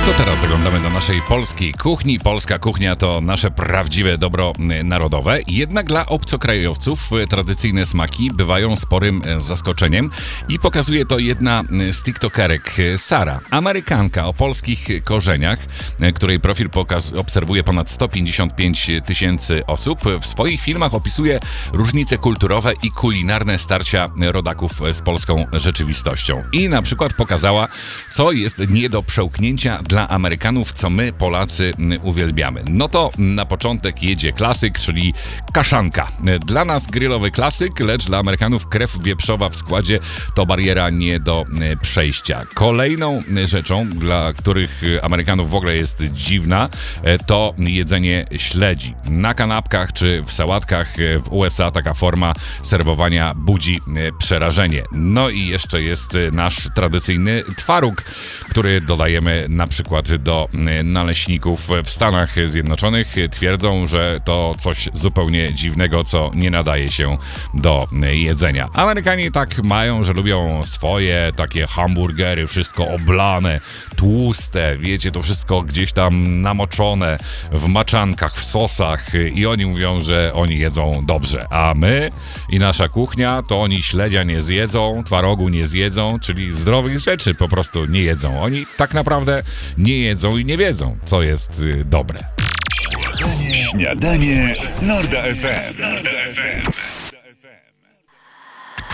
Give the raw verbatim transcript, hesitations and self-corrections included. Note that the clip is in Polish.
To teraz zaglądamy do naszej polskiej kuchni. Polska kuchnia to nasze prawdziwe dobro narodowe. Jednak dla obcokrajowców tradycyjne smaki bywają sporym zaskoczeniem i pokazuje to jedna z tiktokerek, Sara. Amerykanka o polskich korzeniach, której profil pokaz obserwuje ponad sto pięćdziesiąt pięć tysięcy osób. W swoich filmach opisuje różnice kulturowe i kulinarne starcia rodaków z polską rzeczywistością. I na przykład pokazała, co jest nie do przełknięcia dla Amerykanów, co my, Polacy, uwielbiamy. No to na początek jedzie klasyk, czyli kaszanka. Dla nas grillowy klasyk, lecz dla Amerykanów krew wieprzowa w składzie to bariera nie do przejścia. Kolejną rzeczą, dla których Amerykanów w ogóle jest dziwna, to jedzenie śledzi. Na kanapkach czy w sałatkach w U S A taka forma serwowania budzi przerażenie. No i jeszcze jest nasz tradycyjny twaróg, który dodajemy na przykład do naleśników. W Stanach Zjednoczonych twierdzą, że to coś zupełnie dziwnego, co nie nadaje się do jedzenia. Amerykanie tak mają, że lubią swoje takie hamburgery, wszystko oblane, tłuste, wiecie, to wszystko gdzieś tam namoczone w maczankach, w sosach i oni mówią, że oni jedzą dobrze, a my i nasza kuchnia, to oni śledzia nie zjedzą, twarogu nie zjedzą, czyli zdrowych rzeczy po prostu nie jedzą. Oni tak naprawdę nie jedzą i nie wiedzą, co jest y, dobre. Śniadanie z Norda F M.